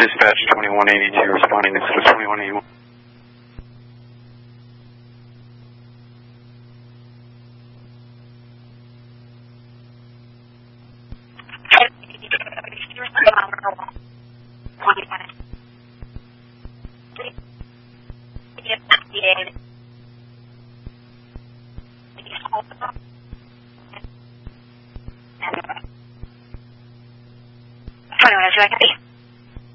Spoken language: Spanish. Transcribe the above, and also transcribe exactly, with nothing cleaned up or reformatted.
Dispatch twenty-one eighty-two responding to twenty-one eighty-one. Bueno, la ciudad que